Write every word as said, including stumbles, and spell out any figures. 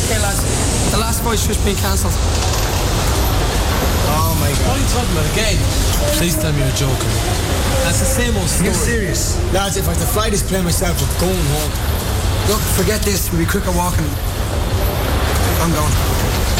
Okay, lads. The last fight's just been cancelled. Oh my God. What are you talking about again? Please tell me you're joking. That's the same old story. You're serious? Lads, if I had to fly this plane myself, I'm going home. Look, forget this. We'll be quicker walking. I'm going.